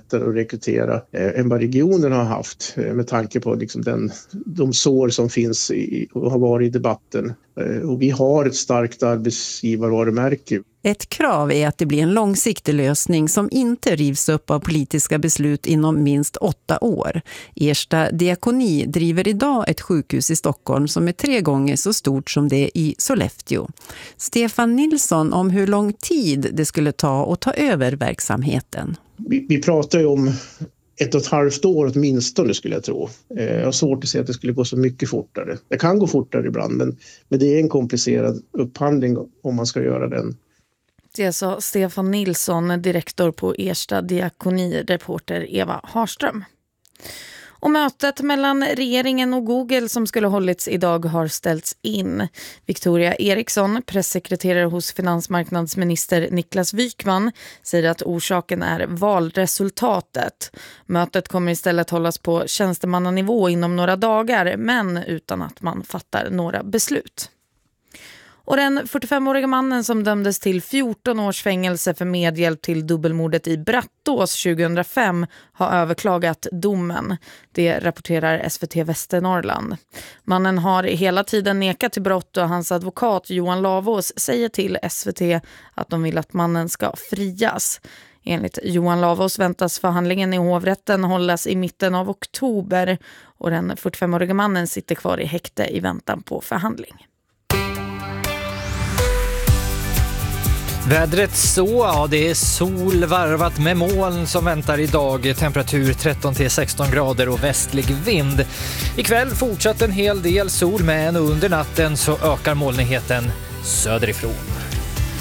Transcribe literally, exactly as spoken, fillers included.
lättare att rekrytera eh, än vad regionen har haft eh, med tanke på liksom den, de sår som finns i, och har varit i debatten. Eh, och vi har ett starkt arbetsgivarvarumärke. Ett krav är att det blir en långsiktig lösning som inte rivs upp av politiska beslut inom minst åtta år. Ersta diakoni driver idag ett sjukhus i Stockholm som är tre gånger så stort som det i Sollefteå. Stefan Nilsson om hur lång tid det skulle ta att ta över verksamheten. Vi, vi pratar ju om ett och ett halvt år åtminstone skulle jag tro. Jag har svårt att se att det skulle gå så mycket fortare. Det kan gå fortare ibland men, men det är en komplicerad upphandling om man ska göra den. Det sa Stefan Nilsson, direktor på Ersta diakoni, reporter Eva Harström. Och mötet mellan regeringen och Google som skulle hållits idag har ställts in. Victoria Eriksson, pressekreterare hos finansmarknadsminister Niklas Wykman, säger att orsaken är valresultatet. Mötet kommer istället hållas på tjänstemannanivå inom några dagar men utan att man fattar några beslut. Och den fyrtiofemåriga mannen som dömdes till fjorton års fängelse för medhjälp till dubbelmordet i Brattås tjugohundrafem har överklagat domen. Det rapporterar S V T Västernorrland. Mannen har hela tiden nekat till brott och hans advokat Johan Lavås säger till S V T att de vill att mannen ska frias. Enligt Johan Lavås väntas förhandlingen i hovrätten hållas i mitten av oktober och den fyrtiofemåriga mannen sitter kvar i häkte i väntan på förhandling. Vädret så, ja det är sol varvat med moln som väntar idag. Temperatur tretton till sexton grader och västlig vind. Ikväll fortsatt en hel del sol men under natten så ökar molnigheten söderifrån.